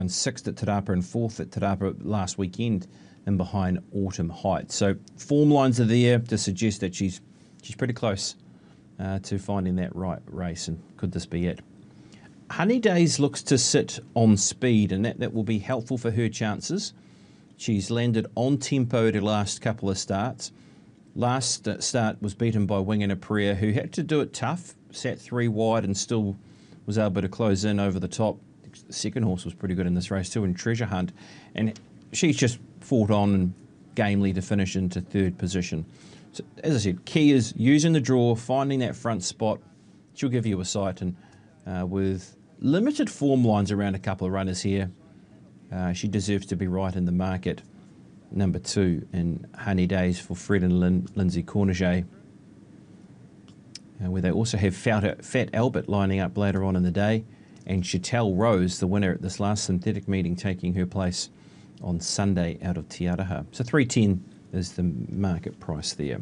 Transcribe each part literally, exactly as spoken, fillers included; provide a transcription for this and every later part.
and sixth at Te Rapa and fourth at Te Rapa last weekend in behind Autumn Heights. So form lines are there to suggest that she's she's pretty close uh, to finding that right race, and could this be it? Honey Days looks to sit on speed, and that, that will be helpful for her chances. She's landed on tempo at her last couple of starts. Last start was beaten by Wingana Prayer, who had to do it tough, sat three wide and still was able to close in over the top. The second horse was pretty good in this race too, in Treasure Hunt. And she's just fought on and gamely to finish into third position. So, as I said, key is using the draw, finding that front spot. She'll give you a sight, and uh, with limited form lines around a couple of runners here, uh, she deserves to be right in the market. Number two in Honey Days for Fred and Lin Lindsay Corniget, uh, where they also have Fat, Fat Albert lining up later on in the day, and Chattel Rose, the winner at this last synthetic meeting, taking her place on Sunday out of Te Araha. So three ten is the market price there.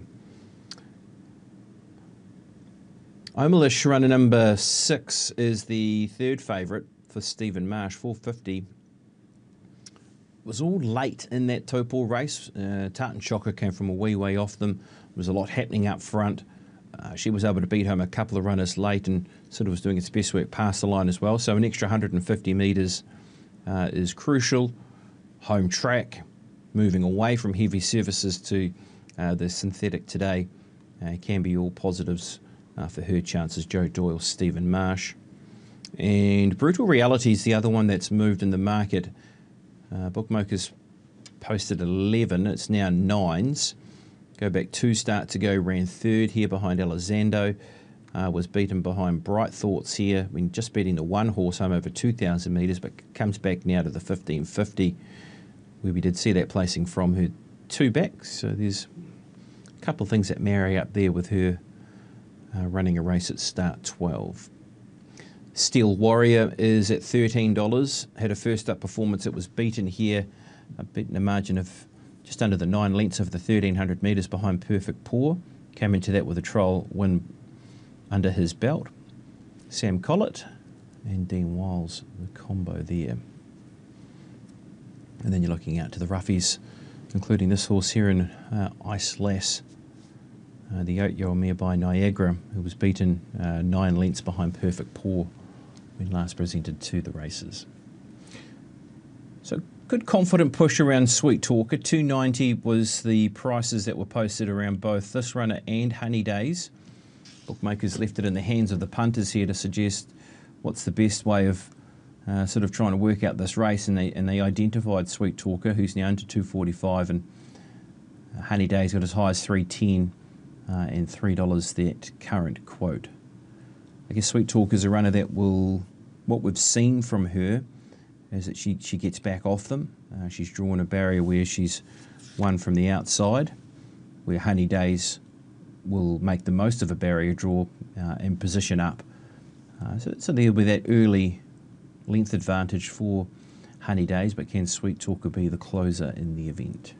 Omalish runner number six is the third favourite for Stephen Marsh, four fifty. Was all late in that Taupo race. Uh, Tartan Chocker came from a wee way off them. There was a lot happening up front. Uh, she was able to beat home a couple of runners late and sort of was doing its best work past the line as well. So an extra one hundred fifty metres uh, is crucial. Home track, moving away from heavy surfaces to uh, the synthetic today, uh, can be all positives uh, for her chances. Joe Doyle, Stephen Marsh. And Brutal Reality is the other one that's moved in the market. Uh, bookmakers posted eleven, it's now nines. Go back two starts ago, ran third here behind Elizando. Uh, was beaten behind Bright Thoughts here. I mean, just beating the one horse home over two thousand metres, but comes back now to the fifteen fifty, where we did see that placing from her two back. So there's a couple of things that marry up there with her uh, running a race at start twelve. Steel Warrior is at thirteen dollars. Had a first up performance. It was beaten here, uh, beaten a margin of just under the nine lengths of the thirteen hundred metres behind Perfect Pour. Came into that with a trial win under his belt. Sam Collett and Dean Wiles, the combo there. And then you're looking out to the roughies, including this horse here in uh, Ice Lass, uh, the eight-year-old mare by Niagara, who was beaten uh, nine lengths behind Perfect Pour when last presented to the races. So good confident push around Sweet Talker. two ninety was the prices that were posted around both this runner and Honey Days. Bookmakers left it in the hands of the punters here to suggest what's the best way of uh, sort of trying to work out this race, and they and they identified Sweet Talker, who's now into two forty-five, and uh, Honey Days got as high as three ten uh, and three dollars that current quote. I guess Sweet Talker is a runner that will, what we've seen from her is that she, she gets back off them. Uh, she's drawn a barrier where she's won from the outside, where Honey Days will make the most of a barrier draw uh, and position up. Uh, so, so there'll be that early length advantage for Honey Days, but can Sweet Talker be the closer in the event?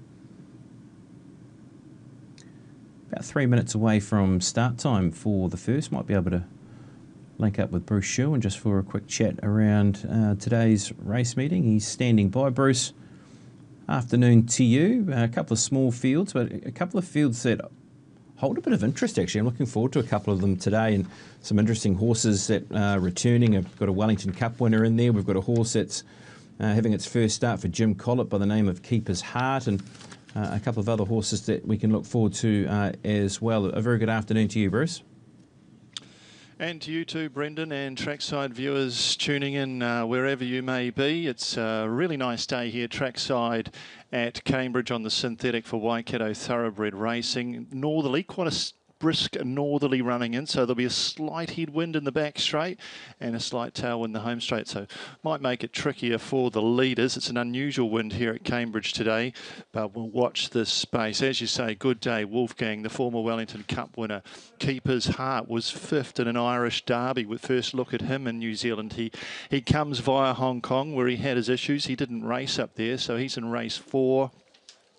About three minutes away from start time for the first. Might be able to link up with Bruce Sherwin just for a quick chat around uh, today's race meeting. He's standing by. Bruce, afternoon to you. Uh, a couple of small fields, but a couple of fields that hold a bit of interest, actually. I'm looking forward to a couple of them today, and some interesting horses that are returning. I've got a Wellington Cup winner in there. We've got a horse that's uh, having its first start for Jim Collett by the name of Keeper's Heart, and uh, a couple of other horses that we can look forward to uh, as well. A very good afternoon to you, Bruce. And to you too, Brendan, and trackside viewers tuning in uh, wherever you may be. It's a really nice day here trackside at Cambridge on the synthetic for Waikato Thoroughbred Racing. Northerly, quite a brisk northerly running in, so there'll be a slight headwind in the back straight and a slight tailwind in the home straight, so might make it trickier for the leaders. It's an unusual wind here at Cambridge today, but we'll watch this space. As you say, good day, Wolfgang, the former Wellington Cup winner. Keeper's Heart was fifth in an Irish derby. With first look at him in New Zealand, he he comes via Hong Kong where he had his issues. He didn't race up there, so he's in race four.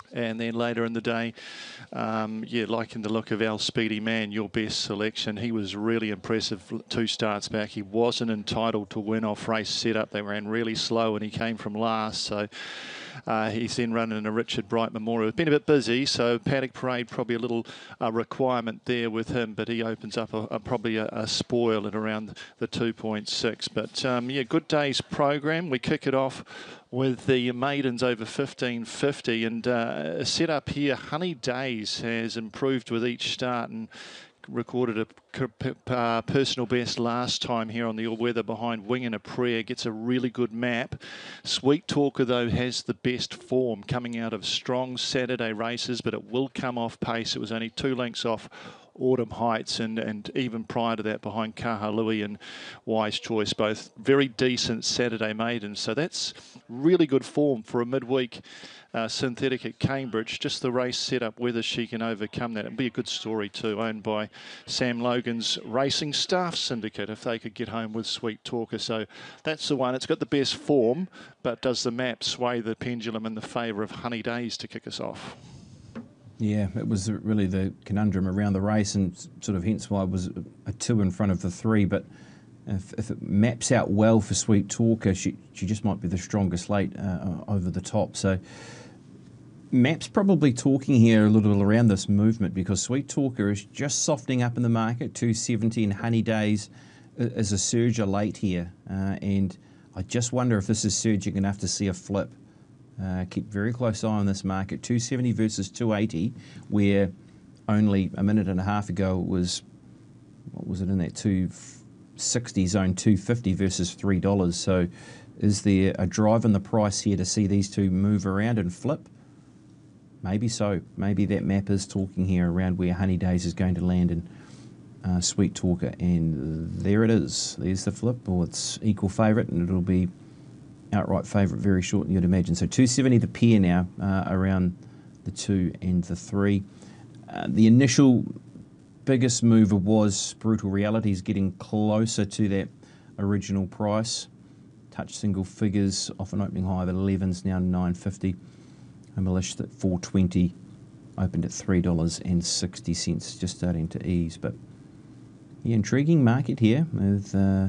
And then later in the day, um, yeah, liking the look of Our Speedy Man, your best selection. He was really impressive two starts back. He wasn't entitled to win off race setup. They ran really slow and he came from last. So uh, he's then running in a Richard Bright Memorial. It's been a bit busy, so Paddock Parade probably a little uh, requirement there with him, but he opens up a, a, probably a, a spoil at around the two point six. But um, yeah, good day's program. We kick it off with the maidens over fifteen fifty, and uh, set up here, Honey Days has improved with each start and recorded a uh, personal best last time here on the all-weather behind Wing and a Prayer. Gets a really good map. Sweet Talker, though, has the best form coming out of strong Saturday races, but it will come off pace. It was only two lengths off Autumn Heights, and, and even prior to that behind Kahalui and Wise Choice, both very decent Saturday maidens. So that's really good form for a midweek uh, synthetic at Cambridge. Just the race setup, whether she can overcome that. It'll be a good story too, owned by Sam Logan's Racing Staff Syndicate, if they could get home with Sweet Talker. So that's the one. It's got the best form, but does the map sway the pendulum in the favour of Honey Days to kick us off? Yeah, it was really the conundrum around the race, and sort of hence why it was a two in front of the three. But if, if it maps out well for Sweet Talker, she she just might be the strongest late uh, over the top. So map's probably talking here a little bit around this movement, because Sweet Talker is just softening up in the market. two seventy, and Honey Days is a surger late here, uh, and I just wonder if this is surging enough to see a flip. Uh, keep very close eye on this market. two seventy versus two eighty, where only a minute and a half ago it was, what was it, in that two sixty zone, two fifty versus three dollars. So is there a drive in the price here to see these two move around and flip? Maybe so. Maybe that map is talking here around where Honey Days is going to land in uh, Sweet Talker. And there it is. There's the flip. Well, it's equal favourite, and it'll be outright favourite very shortly, you'd imagine. So two seventy the pair now, uh, around the two and the three. Uh, the initial biggest mover was Brutal Realities, getting closer to that original price. Touch single figures off an opening high of elevens, now nine fifty. Milish at four twenty, opened at three dollars and sixty cents, just starting to ease. But yeah, intriguing market here with uh,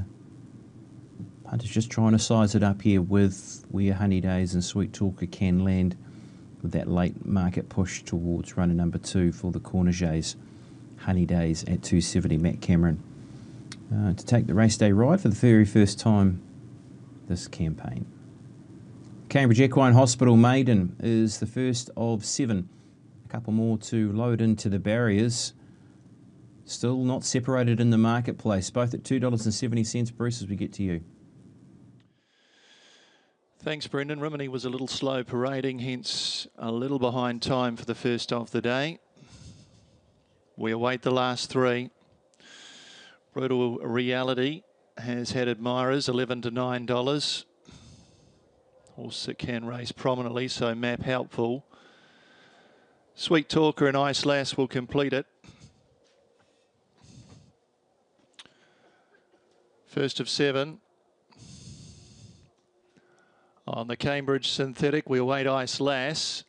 Hunter's just trying to size it up here with where Honey Days and Sweet Talker can land with that late market push towards runner number two for the Corniges. Honey Days at two seventy, Matt Cameron. Uh, to take the race day ride for the very first time this campaign. Cambridge Equine Hospital Maiden is the first of seven. A couple more to load into the barriers. Still not separated in the marketplace, both at two dollars and seventy cents. Bruce, as we get to you. Thanks, Brendan. Rimini was a little slow parading, hence a little behind time for the first of the day. We await the last three. Brutal Reality has had admirers, eleven to nine dollars. Horse that can race prominently, so map helpful. Sweet Talker and Ice Lass will complete it. First of seven. On the Cambridge Synthetic, we await Ice Lass.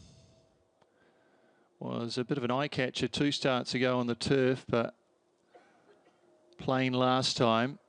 Was a bit of an eye-catcher two starts ago on the turf, but plain last time.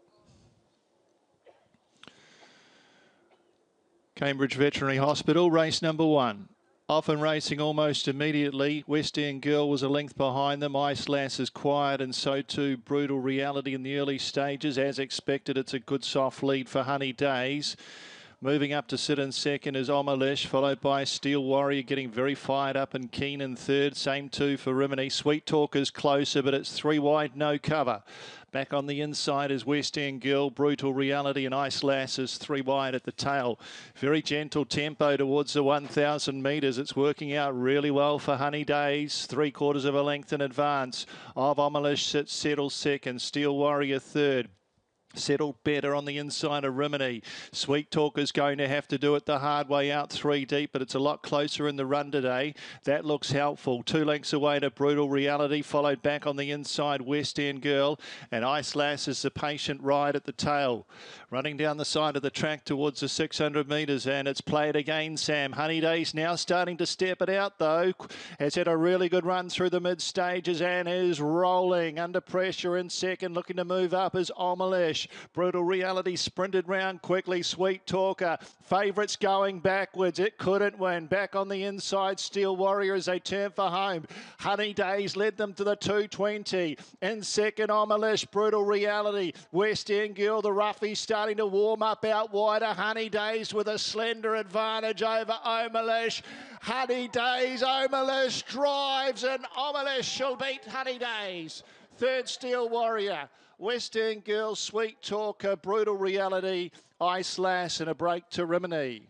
Cambridge Veterinary Hospital, race number one. Off and racing almost immediately. West End Girl was a length behind them. Ice Lass is quiet, and so too Brutal Reality in the early stages. As expected, it's a good soft lead for Honey Days. Moving up to sit in second is Omalish, followed by Steel Warrior, getting very fired up and keen in third. Same two for Rimini. Sweet Talker's closer, but it's three wide, no cover. Back on the inside is West End Girl, Brutal Reality, and Ice Lass is three wide at the tail. Very gentle tempo towards the one thousand metres. It's working out really well for Honey Days. Three quarters of a length in advance of Omalish sits settled second. Steel Warrior third. Settled better on the inside of Rimini. Sweet Talker's going to have to do it the hard way out three deep, but it's a lot closer in the run today. That looks helpful. Two lengths away to Brutal Reality, followed back on the inside West End Girl, and Ice Lass is the patient ride at the tail. Running down the side of the track towards the six hundred metres, and it's played again, Sam. Honey Days now starting to step it out, though. Has had a really good run through the mid-stages and is rolling under pressure in second. Looking to move up is Omalish. Brutal Reality sprinted round quickly. Sweet Talker. Favourites going backwards. It couldn't win. Back on the inside, Steel Warrior as they turn for home. Honey Days led them to the two twenty. In second, Omalish. Brutal Reality. West End Girl, the roughie, starting to warm up out wider. Honey Days with a slender advantage over Omalish. Honey Days, Omalish drives, and Omalish shall beat Honey Days. Third, Steel Warrior. West End Girl, Sweet Talker, Brutal Reality, Ice Lass, and a break to Rimini.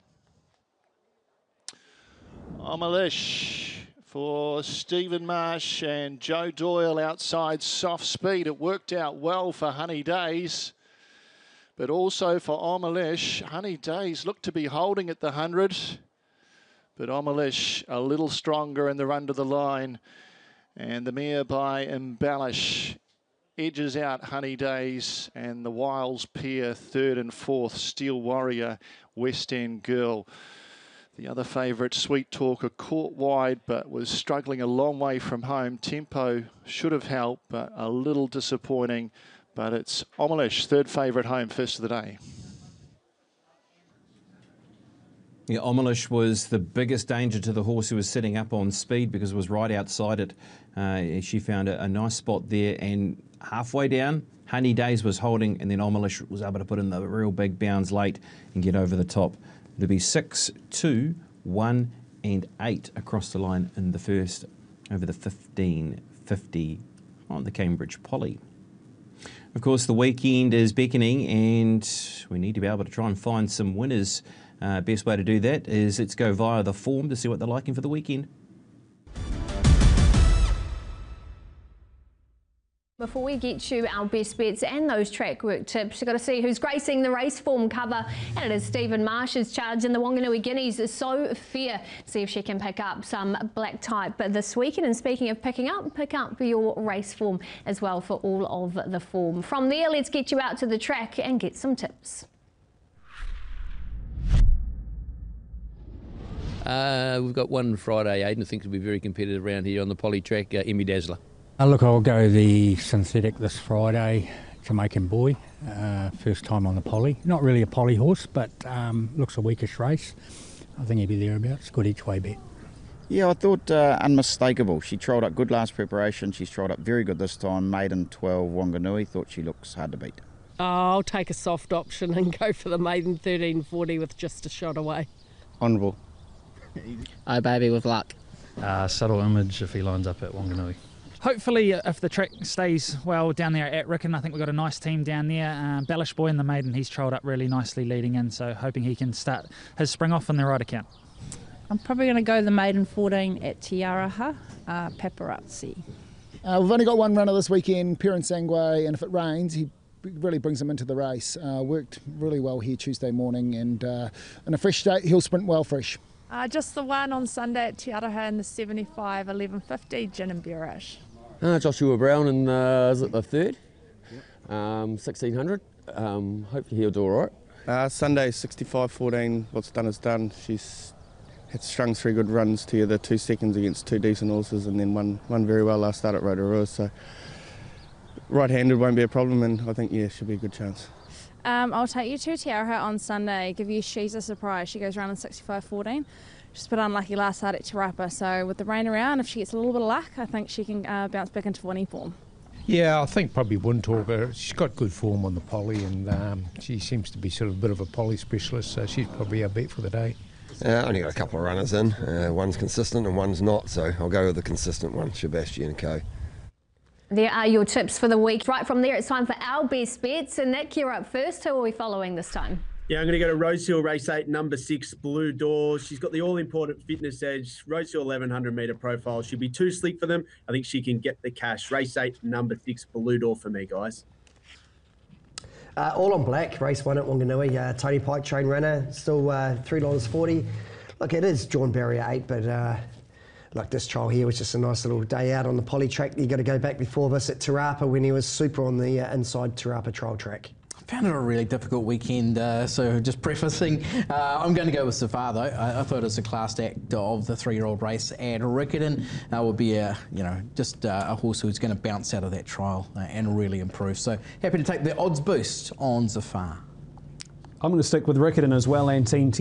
Omalish for Stephen Marsh and Joe Doyle outside Soft Speed. It worked out well for Honey Days, but also for Omalish. Honey Days looked to be holding at the hundred, but Omalish a little stronger in the run to the line. And the mare by Embellish edges out Honey Days, and the Wiles pair third and fourth. Steel Warrior, West End Girl. The other favourite, Sweet Talker, caught wide but was struggling a long way from home. Tempo should have helped, but a little disappointing. But it's Omalish, third favourite home, first of the day. Yeah, Omalish was the biggest danger to the horse who was sitting up on Speed because it was right outside it. Uh, she found a, a nice spot there, and halfway down, Honey Days was holding, and then Omalish was able to put in the real big bounds late and get over the top. It'll be six, two, one, and eight across the line in the first over the fifteen fifty on the Cambridge Poly. Of course, the weekend is beckoning, and we need to be able to try and find some winners. Uh, best way to do that is let's go via the form to see what they're liking for the weekend. Before we get you our best bets and those track work tips, you've got to see who's gracing the race form cover, and it is Stephen Marsh's charge in the Wanganui Guineas. Is so fair. See if she can pick up some black type this weekend. And speaking of picking up, pick up your race form as well for all of the form. From there, let's get you out to the track and get some tips. Uh, we've got one Friday, Aidan. I think it'll be very competitive around here on the Poly track, uh, Emmy Dazzler. Uh, look, I'll go the synthetic this Friday, Jamaican Boy, uh, first time on the Poly. Not really a Poly horse, but um, looks a weakish race. I think he'll be thereabouts. Good each way bet. Yeah, I thought uh, unmistakable. She trolled up good last preparation. She's trolled up very good this time. Maiden twelve Wanganui. Thought she looks hard to beat. Oh, I'll take a soft option and go for the Maiden thirteen forty with just a shot away. Honourable. Oh, baby, with luck. Uh, subtle Image if he lines up at Wanganui. Hopefully, if the track stays well down there at Rickon, I think we've got a nice team down there. Um, Bellish Boy in the Maiden, he's trolled up really nicely leading in, so hoping he can start his spring off on the right account. I'm probably going to go the Maiden fourteen at Tiaraha, uh, Paparazzi. Uh, we've only got one runner this weekend, Piran Sangway, and if it rains, he really brings him into the race. Uh, worked really well here Tuesday morning, and uh, in a fresh state, he'll sprint well fresh. Uh, just the one on Sunday at Tiaraha in the seventy-five eleven fifty, Gin and Bearish. Uh, Joshua Brown in uh, is it the third, um, sixteen hundred. Um, hopefully he'll do all right. Uh, Sunday sixty-five fourteen. What's done is done. She's had strung three good runs together, two seconds against two decent horses, and then one one very well last start at Rotorua. So right-handed won't be a problem, and I think yeah, should be a good chance. Um, I'll take you to Tiaraha on Sunday. Give you She's a Surprise. She goes around in sixty-five fourteen. She's a bit unlucky last start at Te Rapa, so with the rain around, if she gets a little bit of luck, I think she can uh, bounce back into winning form. Yeah, I think probably Windtalker. She's got good form on the Poly, and um, she seems to be sort of a bit of a Poly specialist, so she's probably our bet for the day. Uh, only got a couple of runners in. Uh, one's consistent and one's not, so I'll go with the consistent one, Sebastian and Co. There are your tips for the week. Right from there, it's time for our best bets. And Nick, you're up first. Who are we following this time? Yeah, I'm going to go to Rosehill Race eight, number six, Blue Doors. She's got the all-important fitness edge. Rosehill eleven hundred metre profile. She'll be too slick for them. I think she can get the cash. Race eight, number six, Blue Door for me, guys. Uh, all on black, race one at Wanganui. Uh, Tony Pike, train runner, still uh, three dollars forty. Look, it is drawn barrier eight, but uh, like this trial here was just a nice little day out on the Poly track. You got to go back before this at Te Rapa when he was super on the uh, inside Te Rapa trial track. Found it a really difficult weekend, uh, so just prefacing, uh, I'm going to go with Zafar though. I, I thought it was a class act of the three-year-old race, and Riccarton uh, will be a, you know, just uh, a horse who's going to bounce out of that trial uh, and really improve. So happy to take the odds boost on Zafar. I'm going to stick with Riccarton as well, and Team